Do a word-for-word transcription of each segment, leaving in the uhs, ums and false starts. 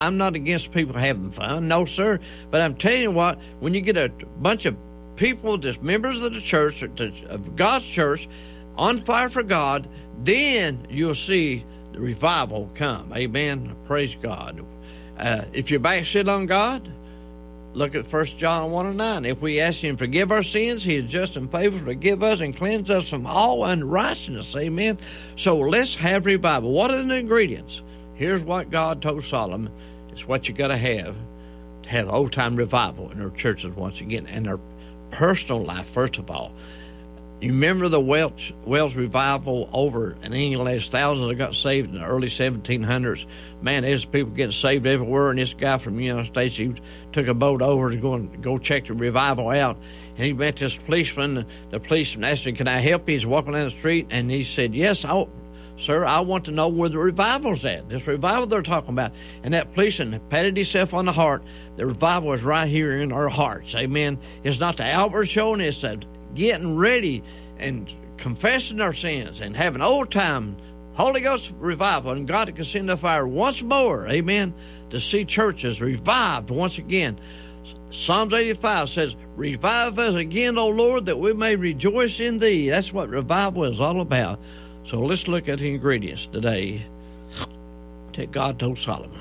I'm not against people having fun, no, sir. But I'm telling you what, when you get a bunch of people that's members of the church, of God's church, on fire for God, then you'll see the revival come. Amen. Praise God. Uh, if you're backslid on God, look at First John one and nine. If we ask him to forgive our sins, he is just and faithful to forgive us and cleanse us from all unrighteousness. Amen. So let's have revival. What are the ingredients? Here's what God told Solomon. It's what you got to have to have old-time revival in our churches once again, and our personal life, first of all. You remember the Welsh, Welsh revival over in England? There's thousands that got saved in the early seventeen hundreds. Man, there's people getting saved everywhere, and this guy from the United States, he took a boat over to go and go check the revival out, and he met this policeman. The policeman asked him, "Can I help you?" He's walking down the street, and he said, "Yes, I'll, sir, I want to know where the revival's at, this revival they're talking about." And that policeman patted himself on the heart. The revival is right here in our hearts. Amen. It's not the outward showing, it's a getting ready and confessing our sins and having old-time Holy Ghost revival, and God can send the fire once more, amen, to see churches revived once again. Psalms eighty-five says, "Revive us again, O Lord, that we may rejoice in thee." That's what revival is all about. So let's look at the ingredients today that God told Solomon.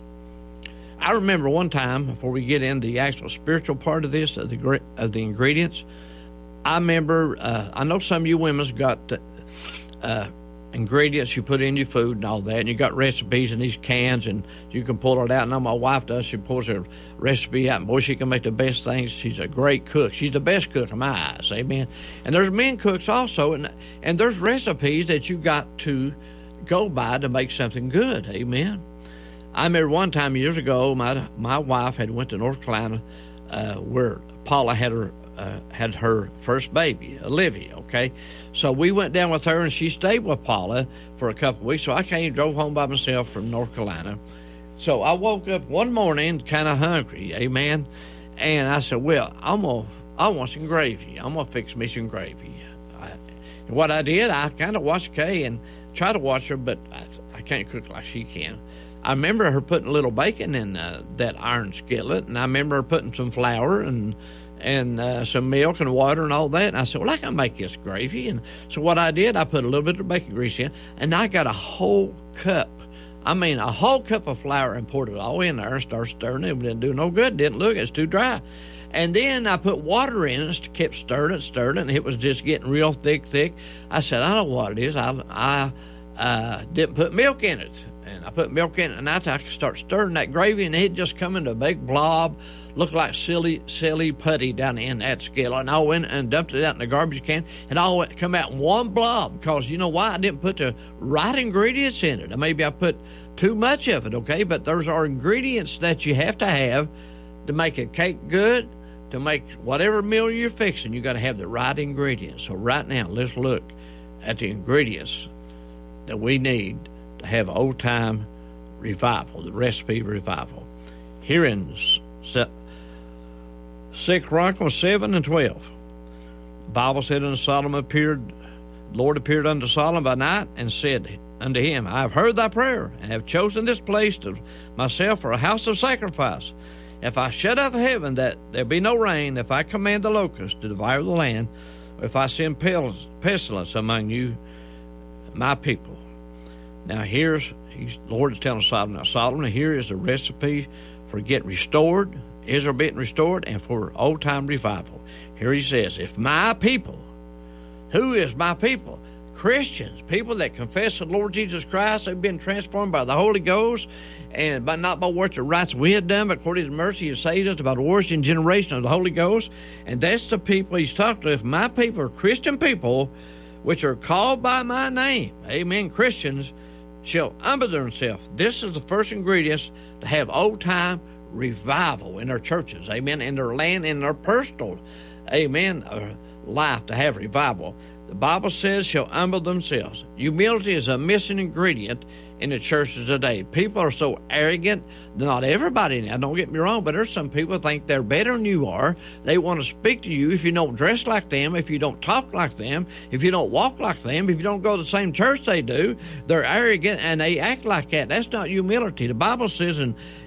I remember one time, before we get into the actual spiritual part of this, of the, of the ingredients, I remember, uh, I know some of you women's got uh, ingredients you put in your food and all that, and you got recipes in these cans, and you can pull it out. And now my wife does. She pulls her recipe out, and boy, she can make the best things. She's a great cook. She's the best cook in my eyes, amen. And there's men cooks also, and, and there's recipes that you got to go by to make something good, amen. I remember one time years ago, my my wife had went to North Carolina uh, where Paula had her Uh, had her first baby, Olivia, okay? So we went down with her, and she stayed with Paula for a couple of weeks. So I came, drove home by myself from North Carolina. So I woke up one morning kind of hungry, amen? And I said, well, I'm gonna, I want some gravy. I'm going to fix me some gravy. I, and what I did, I kind of watched Kay and tried to watch her, but I, I can't cook like she can. I remember her putting a little bacon in uh, that iron skillet, and I remember her putting some flour and and uh, some milk and water and all that. And I said, well, I can make this gravy. And so what I did, I put a little bit of bacon grease in, and I got a whole cup, I mean a whole cup of flour, and poured it all in there and started stirring it. It didn't do no good. It didn't look, it's too dry. And then I put water in it, and kept stirring it, stirring it, and it was just getting real thick, thick. I said, I know what it is. I, I uh, didn't put milk in it. And I put milk in it, and I could start stirring that gravy, and it just come into a big blob, looked like silly, silly putty down in that skillet. And I went and dumped it out in the garbage can, and all it come out in one blob, because you know why? I didn't put the right ingredients in it. Or maybe I put too much of it, okay? But those are ingredients that you have to have to make a cake good, to make whatever meal you're fixing. You got to have the right ingredients. So right now, let's look at the ingredients that we need to have old-time revival, the recipe revival. Here in Second Chronicles seven and twelve, the Bible said, unto Solomon appeared, the Lord appeared unto Solomon by night, and said unto him, I have heard thy prayer, and have chosen this place to myself for a house of sacrifice. If I shut up heaven that there be no rain, if I command the locusts to devour the land, or if I send pestilence among you, my people. Now here's, he's, the Lord is telling Solomon, now Solomon, here is the recipe for getting restored, Israel being restored, and for old-time revival. Here he says, if my people, who is my people? Christians, people that confess the Lord Jesus Christ, they've been transformed by the Holy Ghost, and by not by works of rights we had done, but according to his mercy he has saved us by the washing generation of the Holy Ghost. And that's the people he's talking to. If my people are Christian people, which are called by my name, amen, Christians, shall humble themselves. This is the first ingredients to have old-time revival in our churches, amen, in their land, in their personal, amen, uh, life, to have revival. The Bible says shall humble themselves. Humility is a missing ingredient in the churches today. People are so arrogant. Not everybody now, don't get me wrong, but there's some people think they're better than you are. They want to speak to you if you don't dress like them, if you don't talk like them, if you don't walk like them, if you don't go to the same church they do. They're arrogant and they act like that. That's not humility. The Bible says in,